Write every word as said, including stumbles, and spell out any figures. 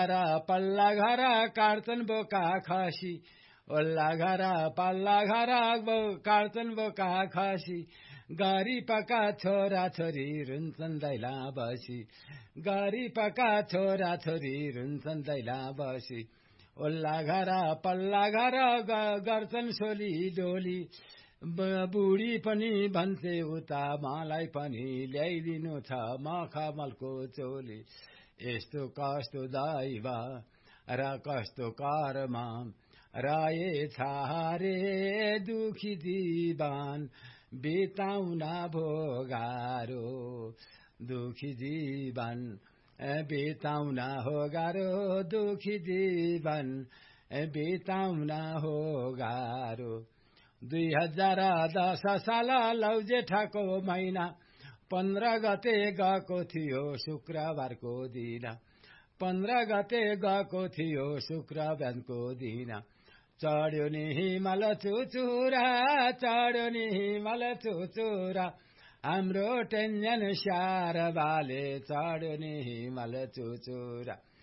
पल्ला घर काट्छन् बोका खसी ओल्ला घर पल्ला घर काट्छन् बोका खसी गरिबका छोरा छोरी रुन्छन् दैला बसी गरिबका छोरा छोरी रुन्छन् दैला बसी ओल्ला घर पल्ला घर गर्छन् सोली डोली बुढी पनि भन्छे उता मलाई पनि ल्याइदिनु छ मखमलको चोली यस्तो कस्तो दैव र कस्तो कर्म रहेछ रे दुखी जीवन बिताउन भोगारो दुखी जीवन बिताउन हो गाह्रो दुखी जीवन बिताउन हो गाह्रो दुई हजार दस साल लौ जेठको महिना पन्ध्र गते गएको थियो शुक्रबारको दिन पन्ध्र गते गएको थियो शुक्रबारको दिन चढ्यो नि हिमाल चुचुरा चढ्यो नि हिमाल चुचुरा हाम्रो टेन्जन स्याहार बाले चढ्यो नि हिमाल चुचुरा